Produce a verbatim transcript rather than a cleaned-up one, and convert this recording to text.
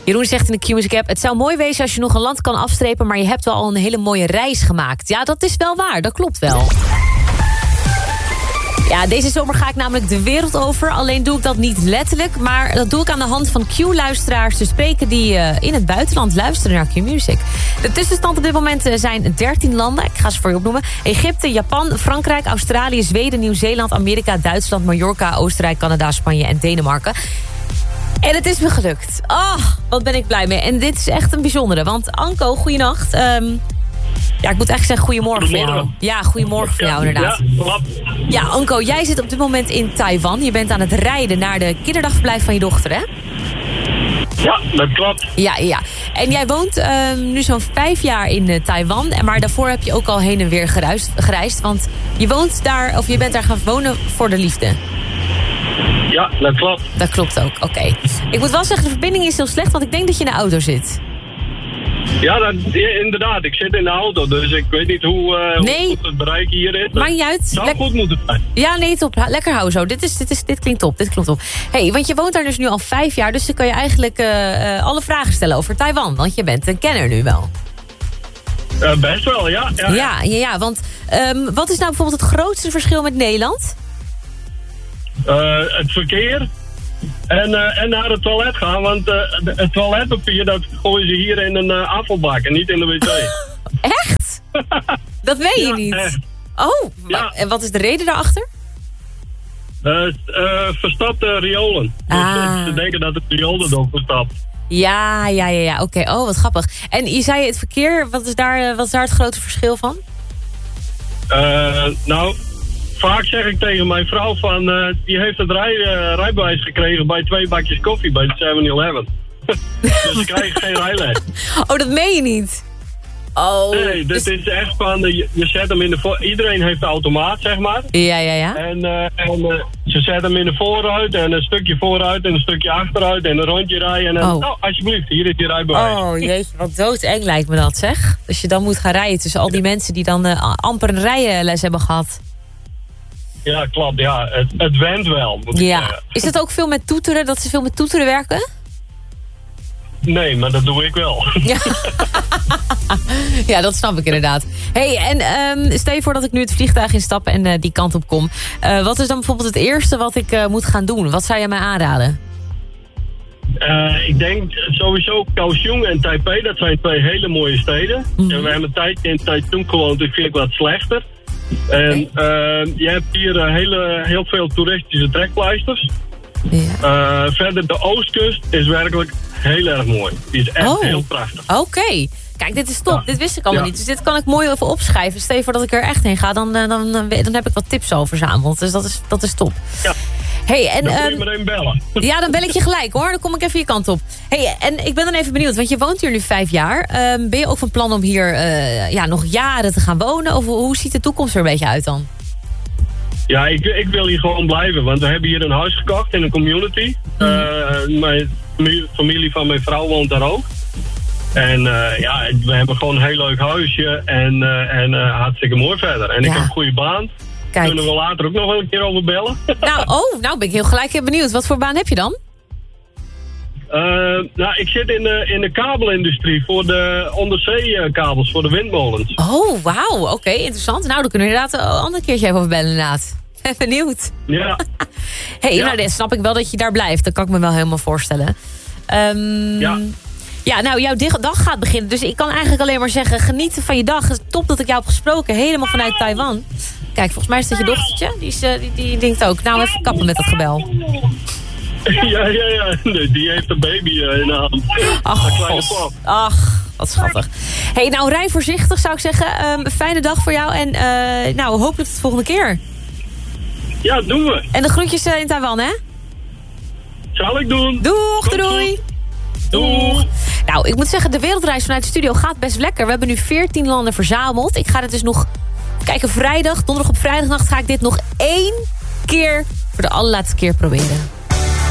Jeroen zegt in de Q-Music app... het zou mooi wezen als je nog een land kan afstrepen... maar je hebt wel al een hele mooie reis gemaakt. Ja, dat is wel waar. Dat klopt wel. Ja, deze zomer ga ik namelijk de wereld over. Alleen doe ik dat niet letterlijk, maar dat doe ik aan de hand van Q-luisteraars te spreken die uh, in het buitenland luisteren naar Q-Music. De tussenstand op dit moment uh, zijn dertien landen. Ik ga ze voor je opnoemen. Egypte, Japan, Frankrijk, Australië, Zweden, Nieuw-Zeeland, Amerika, Duitsland, Mallorca, Oostenrijk, Canada, Spanje en Denemarken. En het is me gelukt. Oh, wat ben ik blij mee. En dit is echt een bijzondere, want Anko, goeienacht. Um, Ja, ik moet eigenlijk zeggen goedemorgen voor jou. Ja, goedemorgen voor jou inderdaad. Ja, klopt. Ja, Anko, jij zit op dit moment in Taiwan. Je bent aan het rijden naar de kinderdagverblijf van je dochter, hè? Ja, dat klopt. Ja, ja. En jij woont uh, nu zo'n vijf jaar in uh, Taiwan. Maar daarvoor heb je ook al heen en weer gereisd, gereisd. Want je woont daar, of je bent daar gaan wonen voor de liefde. Ja, dat klopt. Dat klopt ook, oké. Okay. Ik moet wel zeggen, de verbinding is heel slecht, want ik denk dat je in de auto zit. Ja, dat, inderdaad. Ik zit in de auto, dus ik weet niet hoe, uh, nee. hoe goed het bereik hier is. Maakt niet uit. Het zou Lek- goed moeten zijn. Ja, nee, top. Lekker hou zo. Dit, is, dit, is, dit klinkt op. Dit klinkt op. Hey, want je woont daar dus nu al vijf jaar, dus dan kan je eigenlijk uh, uh, alle vragen stellen over Taiwan. Want je bent een kenner nu wel. Uh, best wel, ja. Ja, ja, ja, ja want um, wat is nou bijvoorbeeld het grootste verschil met Nederland? Uh, het verkeer. En, uh, en naar het toilet gaan, want uh, het toiletpapier dat gooien ze hier in een uh, afvalbak en niet in de wc. Echt? Dat meen je ja, niet? Echt. Oh, ja. En wat is de reden daarachter? Uh, uh, verstapte riolen. Ah. Dus ze denken dat het riool erop verstapt. Ja, ja, ja, ja. Oké, okay. Oh, wat grappig. En je zei het verkeer, wat is daar, wat is daar het grote verschil van? Uh, nou... Vaak zeg ik tegen mijn vrouw van, uh, die heeft het rij, uh, rijbewijs gekregen bij twee bakjes koffie bij de seven eleven. Dus ze krijgen geen rijles. Oh, dat meen je niet? Oh. Nee, dit dus... is echt van, uh, je, je zet hem in de voor... Iedereen heeft de automaat, zeg maar. Ja, ja, ja. En, uh, en uh, ze zetten hem in de vooruit en een stukje vooruit en een stukje achteruit en een rondje rijden. En dan, oh. nou, alsjeblieft, hier is je rijbewijs. Oh, jeetje, wat doodeng lijkt me dat, zeg. Dus je dan moet gaan rijden tussen al die mensen die dan uh, amper een rijles hebben gehad. Ja, klopt. Ja, het, het went wel. Moet ja. ik zeggen. Is het ook veel met toeteren, dat ze veel met toeteren werken? Nee, maar dat doe ik wel. Ja, ja dat snap ik inderdaad. Hey, en um, stel je voor dat ik nu het vliegtuig instap en uh, die kant op kom. Uh, wat is dan bijvoorbeeld het eerste wat ik uh, moet gaan doen? Wat zou je mij aanraden? Uh, ik denk sowieso Kaohsiung en Taipei, dat zijn twee hele mooie steden. Mm-hmm. En we hebben een tijd in Taichung gewoond, dat vind ik wat slechter. En uh, je hebt hier uh, hele, heel veel toeristische trekpleisters. Ja. Uh, verder de oostkust is werkelijk heel erg mooi. Die is echt oh. heel prachtig. Oké. Okay. Kijk, dit is top. Ja. Dit wist ik allemaal ja. niet. Dus dit kan ik mooi even opschrijven. Stel je voor dat ik er echt heen ga, dan, dan, dan, dan heb ik wat tips al verzameld. Dus dat is, dat is top. Ja. Hey, en, dan kun je um, meteen bellen. Ja, dan bel ik je gelijk hoor. Dan kom ik even je kant op. Hey, en ik ben dan even benieuwd, want je woont hier nu vijf jaar. Um, ben je ook van plan om hier uh, ja, nog jaren te gaan wonen? Of hoe ziet de toekomst er een beetje uit dan? Ja, ik, ik wil hier gewoon blijven. Want we hebben hier een huis gekocht in een community. Mm. Uh, mijn familie van mijn vrouw woont daar ook. En uh, ja, we hebben gewoon een heel leuk huisje. En, uh, en uh, hartstikke mooi verder. En ja. ik heb een goede baan. Kijk. Kunnen we later ook nog wel een keer over bellen. Nou, oh, nou ben ik heel gelijk benieuwd. Wat voor baan heb je dan? Uh, nou, ik zit in de, in de kabelindustrie voor de onderzeekabels, voor de windmolens. Oh, wauw. Oké, okay, interessant. Nou, dan kunnen we inderdaad een ander keertje even over bellen inderdaad. Ben benieuwd. Ja. hey, ja. nou, dan snap ik wel dat je daar blijft. Dat kan ik me wel helemaal voorstellen. Um, ja. Ja, nou, jouw dag gaat beginnen. Dus ik kan eigenlijk alleen maar zeggen, geniet van je dag. Top dat ik jou heb gesproken, helemaal vanuit Taiwan. Kijk, volgens mij is dat je dochtertje. Die, is, uh, die, die denkt ook, nou even kappen met dat gebel. Ja, ja, ja. Nee, die heeft een baby uh, in de hand. Ach, Ach, wat schattig. Hey, nou, rij voorzichtig zou ik zeggen. Um, een fijne dag voor jou. En uh, nou, hopelijk tot de volgende keer. Ja, doen we. En de groetjes uh, in Taiwan, hè? Zal ik doen. Doeg, doei, doei. Doeg. Nou, ik moet zeggen, de wereldreis vanuit de studio gaat best lekker. We hebben nu veertien landen verzameld. Ik ga dit dus nog... Kijken, vrijdag, donderdag op vrijdagnacht ga ik dit nog één keer voor de allerlaatste keer proberen.